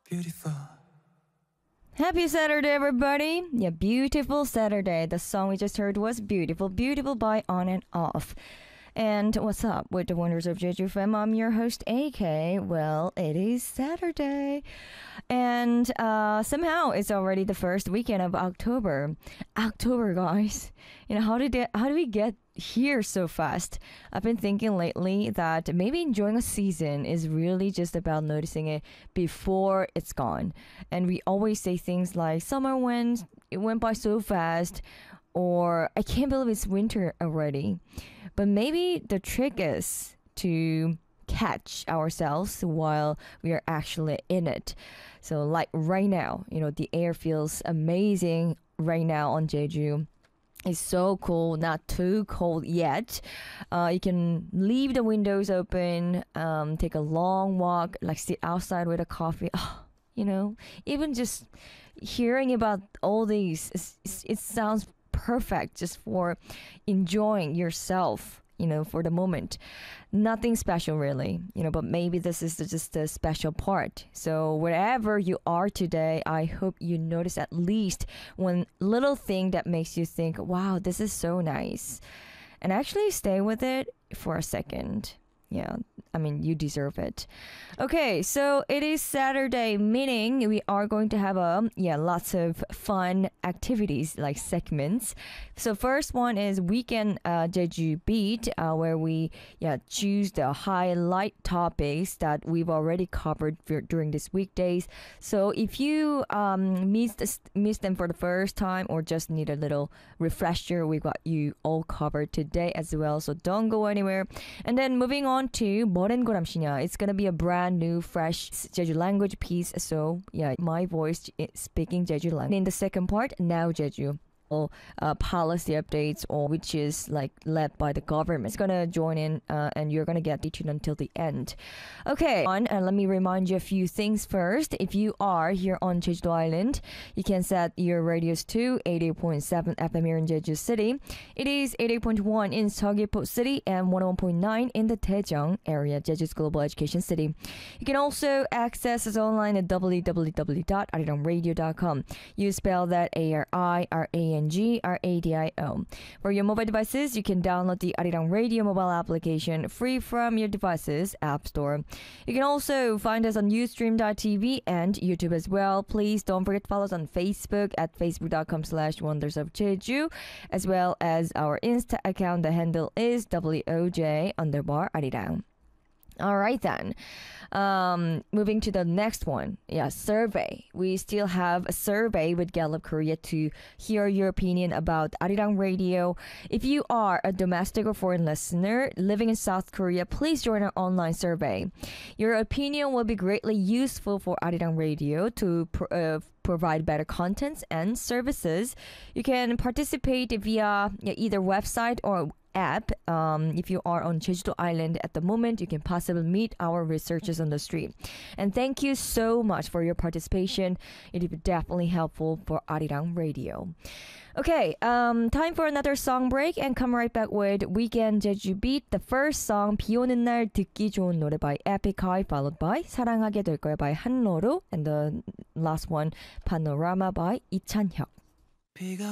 beautiful. Happy Saturday, everybody. Yeah, beautiful Saturday. The song we just heard was Beautiful, Beautiful by On and Off. And what's up with the wonders of Jeju FM? I'm your host, AK. Well, it is Saturday. And somehow it's already the first weekend of October. October, guys. You know, how do we get here so fast? I've been thinking lately that maybe enjoying a season is really just about noticing it before it's gone. And we always say things like it went by so fast, or I can't believe it's winter already. But maybe the trick is to catch ourselves while we are actually in it. So like right now, you know, the air feels amazing right now on Jeju. It's so cool, not too cold yet. You can leave the windows open, take a long walk, like sit outside with a coffee. You know, even just hearing about all these, it sounds perfect just for enjoying yourself, you know, for the moment. Nothing special really, you know, but maybe this is just a special part. So wherever you are today, I hope you notice at least one little thing that makes you think, wow, this is so nice. And actually stay with it for a second. Yeah, I mean, you deserve it. Okay, so it is Saturday, meaning we are going to have lots of fun activities like segments. So first one is Weekend Jeju Beat, where we choose the highlight topics that we've already covered during these weekdays. So if you missed them for the first time or just need a little refresher, we got you all covered today as well. So don't go anywhere. And then moving on to Moren Goramshinya. It's gonna be a brand new, fresh Jeju language piece. So yeah, my voice speaking Jeju language. In the second part, Now Jeju. Policy updates, or which is like led by the government. It's gonna join in, and you're gonna get tuned until the end. Okay, and let me remind you a few things first. If you are here on Jeju Island, you can set your radios to 88.7 FM here in Jeju City. It is 88.1 in Seogwipo City and 101.9 in the Daejeong area, Jeju's global education city. You can also access us online at www.arirangradio.com. You spell that ARIRANGRADIO. For your mobile devices, you can download the Arirang Radio mobile application free from your device's app store. You can also find us on Ustream.tv and YouTube as well. Please don't forget to follow us on Facebook at facebook.com/wondersofjeju, as well as our Insta account. The handle is WOJ_Arirang. All right then. Moving to the next one. Yeah, survey. We still have a survey with Gallup Korea to hear your opinion about Arirang Radio. If you are a domestic or foreign listener living in South Korea, please join our online survey. Your opinion will be greatly useful for Arirang Radio to provide better contents and services. You can participate via either website or app. If you are on Jeju Island at the moment, you can possibly meet our researchers on the street. And thank you so much for your participation. It will be definitely helpful for Arirang Radio. Okay, time for another song break and come right back with Weekend Jeju Beat. The first song, 비 오는 날 듣기 좋은 노래 by Epic High, followed by 사랑하게 될 거야 by 한로루, and the last one, Panorama by 이찬혁.